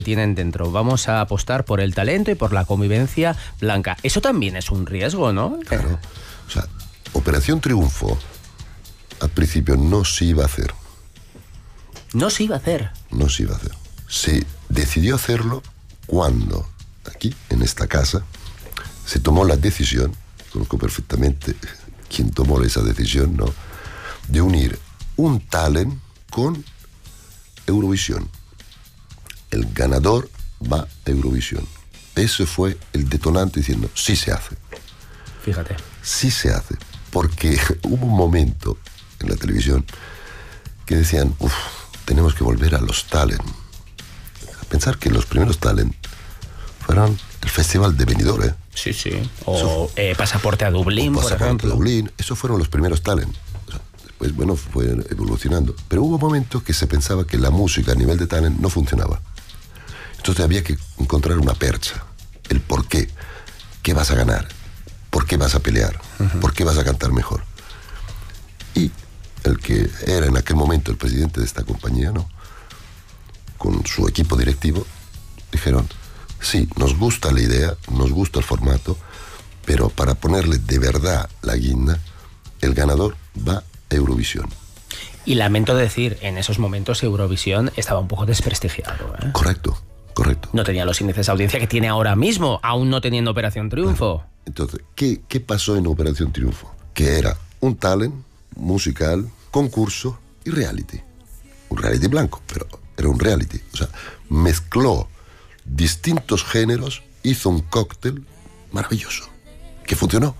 tienen dentro. Vamos a apostar por el talento y por la convivencia blanca. Eso también es un riesgo, ¿no? Claro. O sea, Operación Triunfo al principio no se iba a hacer. No se iba a hacer. No se iba a hacer. Se decidió hacerlo cuando, aquí, en esta casa, se tomó la decisión, conozco perfectamente quién tomó esa decisión, ¿no?, de unir un talent con Eurovisión. El ganador va a Eurovisión. Ese fue el detonante diciendo, sí se hace. Fíjate. Sí se hace. Porque hubo un momento en la televisión que decían, tenemos que volver a los talent. A pensar que los primeros talent fueron el Festival de Benidorm, ¿eh? Sí, sí. O Pasaporte a Dublín, por ejemplo. Dublín, esos fueron los primeros talent. Después, bueno, fue evolucionando. Pero hubo momentos que se pensaba que la música a nivel de talent no funcionaba. Entonces había que encontrar una percha. El por qué. ¿Qué vas a ganar? ¿Por qué vas a pelear? ¿Por qué vas a cantar mejor? Y el que era en aquel momento el presidente de esta compañía, ¿no?, con su equipo directivo, dijeron, sí, nos gusta la idea, nos gusta el formato, pero para ponerle de verdad la guinda, el ganador va a Eurovisión. Y lamento decir, en esos momentos Eurovisión estaba un poco desprestigiado, ¿eh? Correcto. No tenía los índices de audiencia que tiene ahora mismo, aún no teniendo Operación Triunfo. Entonces, ¿qué pasó en Operación Triunfo? Que era un talent musical, concurso y reality. Un reality blanco, pero era un reality. O sea, mezcló distintos géneros, hizo un cóctel maravilloso, que funcionó.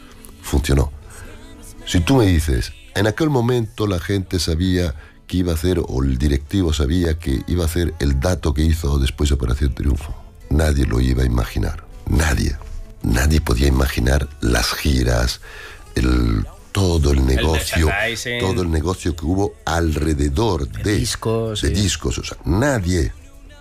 Si tú me dices, en aquel momento la gente sabía que iba a hacer, o el directivo sabía que iba a hacer el dato que hizo después de Operación Triunfo, nadie lo iba a imaginar. Nadie podía imaginar las giras, todo el negocio que hubo alrededor de discos. O sea, nadie.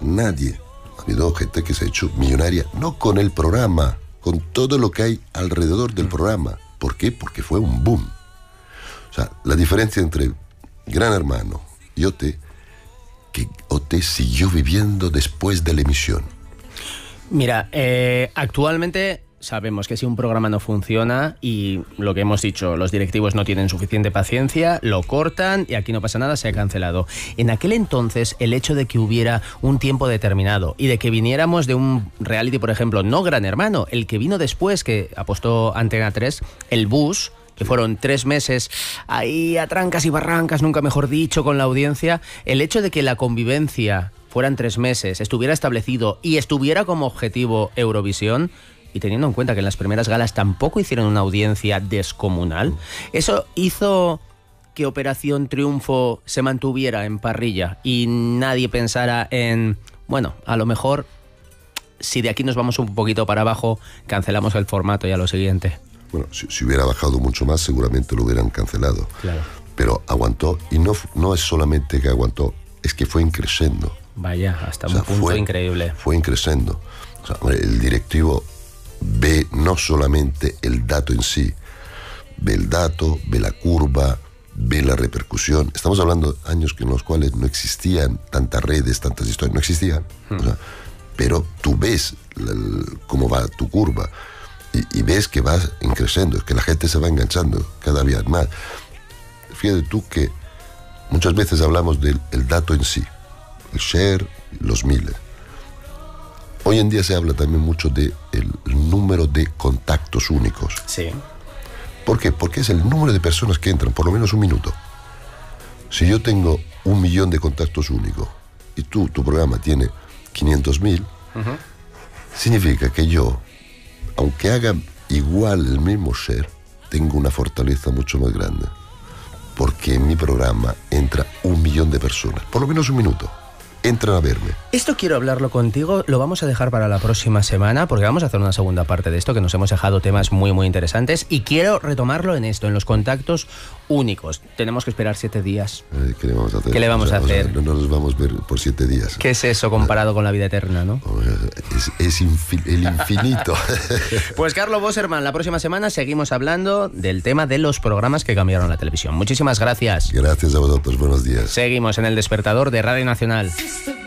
Ha habido gente que se ha hecho millonaria, no con el programa, con todo lo que hay alrededor del programa. ¿Por qué? Porque fue un boom. O sea, la diferencia entre Gran Hermano y OT, que OT siguió viviendo después de la emisión. Mira, actualmente sabemos que si un programa no funciona, y lo que hemos dicho, los directivos no tienen suficiente paciencia, lo cortan y aquí no pasa nada, se ha cancelado. En aquel entonces, el hecho de que hubiera un tiempo determinado y de que viniéramos de un reality, por ejemplo, no Gran Hermano, el que vino después, que apostó Antena 3, El Bus, que fueron 3 meses ahí a trancas y barrancas, nunca mejor dicho, con la audiencia, el hecho de que la convivencia fueran 3 meses, estuviera establecido y estuviera como objetivo Eurovisión, y teniendo en cuenta que en las primeras galas tampoco hicieron una audiencia descomunal, eso hizo que Operación Triunfo se mantuviera en parrilla y nadie pensara en, bueno, a lo mejor si de aquí nos vamos un poquito para abajo, cancelamos el formato y a lo siguiente. Bueno, si hubiera bajado mucho más, seguramente lo hubieran cancelado. Claro. Pero aguantó, y no es solamente que aguantó, es que fue increciendo. Vaya, hasta un punto increíble. Fue increciendo. O sea, el directivo ve no solamente el dato en sí, ve el dato, ve la curva, ve la repercusión. Estamos hablando de años en los cuales no existían tantas redes, tantas historias, no existían. O sea, pero tú ves cómo va tu curva. Y ves que vas creciendo, que la gente se va enganchando cada vez más. Fíjate tú que muchas veces hablamos del dato en sí, el share, los miles. Hoy en día se habla también mucho del número de contactos únicos. Sí. ¿Por qué? Porque es el número de personas que entran, por lo menos un minuto. Si yo tengo 1 millón de contactos únicos y tu programa tiene 500.000, significa que yo, aunque haga igual el mismo share, tengo una fortaleza mucho más grande. Porque en mi programa entra 1 millón de personas, por lo menos un minuto. Entran a verme. Esto quiero hablarlo contigo, lo vamos a dejar para la próxima semana, porque vamos a hacer una segunda parte de esto, que nos hemos dejado temas muy, muy interesantes, y quiero retomarlo en esto, en los contactos únicos. Tenemos que esperar 7 días. ¿Qué le vamos a hacer? ¿Qué le vamos a hacer? O sea, no nos vamos a ver por 7 días. ¿Qué es eso comparado con la vida eterna, no? Es el infinito. Pues Carlo Bosserman, la próxima semana seguimos hablando del tema de los programas que cambiaron la televisión. Muchísimas gracias. Gracias a vosotros, buenos días. Seguimos en El Despertador de Radio Nacional.